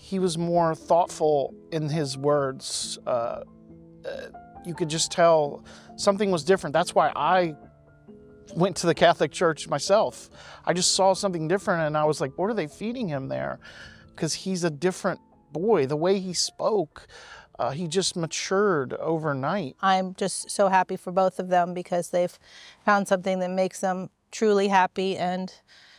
he was more thoughtful in his words. You could just tell something was different. That's why I went to the Catholic Church myself. I just saw something different and I was like, what are they feeding him there? Because he's a different boy. The way he spoke, he just matured overnight. I'm just so happy for both of them because they've found something that makes them truly happy, and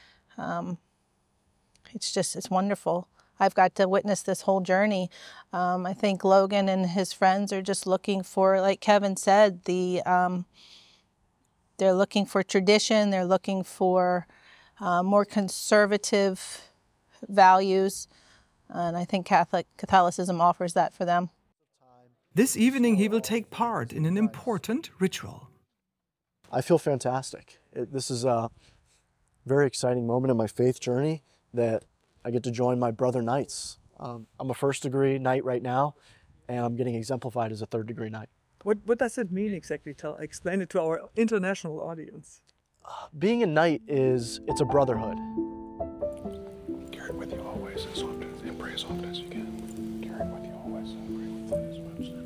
it's wonderful. I've got to witness this whole journey. I think Logan and his friends are just looking for, like Kevin said, they're looking for tradition, they're looking for more conservative values, and I think Catholicism offers that for them. This evening he will take part in an important ritual. I feel fantastic. This is a very exciting moment in my faith journey that I get to join my brother knights. I'm a first-degree knight right now, and I'm getting exemplified as a third-degree knight. What does it mean exactly? Explain it to our international audience. Being a knight it's a brotherhood. Carry it with you always and pray as often as you can. Carry it with you always and pray with you as often as you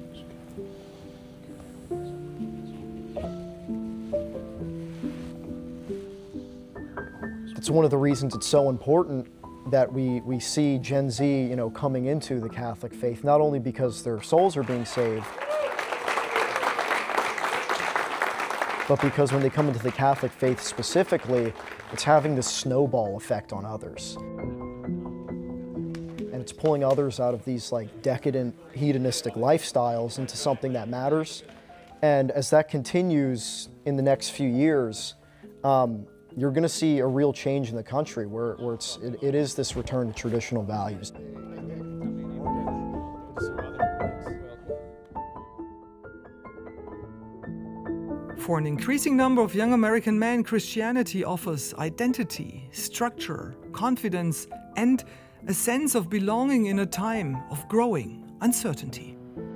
can. It's one of the reasons it's so important that we see Gen Z, coming into the Catholic faith, not only because their souls are being saved, but because when they come into the Catholic faith specifically, it's having this snowball effect on others. And it's pulling others out of these decadent, hedonistic lifestyles into something that matters. And as that continues in the next few years, you're going to see a real change in the country where it is this return to traditional values. For an increasing number of young American men, Christianity offers identity, structure, confidence, and a sense of belonging in a time of growing uncertainty.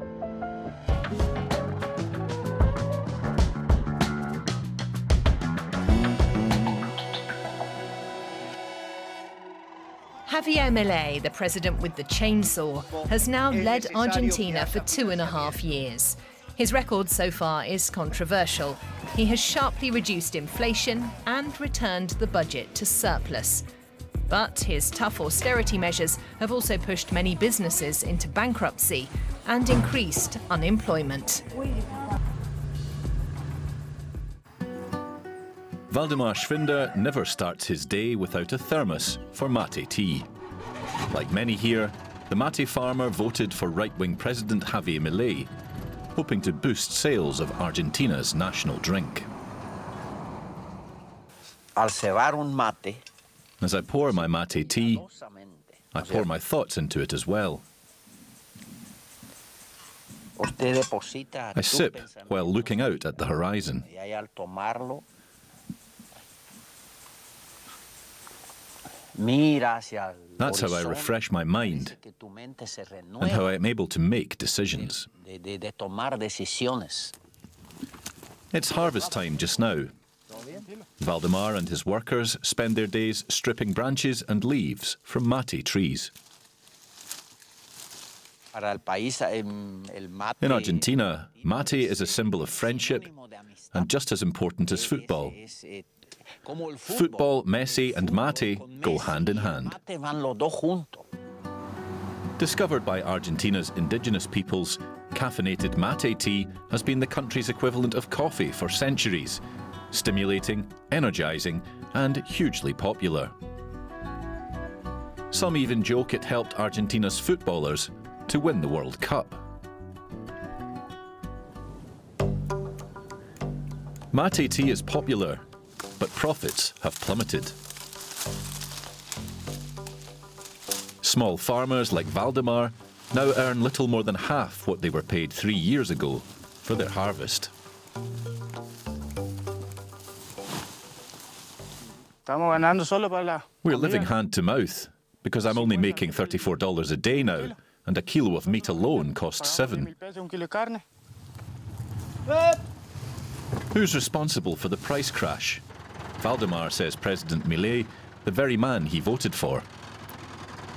Javier Milei, the president with the chainsaw, has now led Argentina for 2.5 years. His record so far is controversial. He has sharply reduced inflation and returned the budget to surplus. But his tough austerity measures have also pushed many businesses into bankruptcy and increased unemployment. Valdemar Schwinder never starts his day without a thermos for mate tea. Like many here, the mate farmer voted for right-wing President Javier Milei, hoping to boost sales of Argentina's national drink. As I pour my mate tea, I pour my thoughts into it as well. I sip while looking out at the horizon. That's how I refresh my mind and how I'm able to make decisions. It's harvest time just now. Valdemar and his workers spend their days stripping branches and leaves from mate trees. In Argentina, mate is a symbol of friendship and just as important as football. Football, Messi and mate go hand in hand. Discovered by Argentina's indigenous peoples, caffeinated mate tea has been the country's equivalent of coffee for centuries, stimulating, energizing and hugely popular. Some even joke it helped Argentina's footballers to win the World Cup. Mate tea is popular, but profits have plummeted. Small farmers like Valdemar now earn little more than half what they were paid 3 years ago for their harvest. We're living hand to mouth because I'm only making $34 a day now, and a kilo of meat alone costs $7. Who's responsible for the price crash? Valdemar says President Milei, the very man he voted for.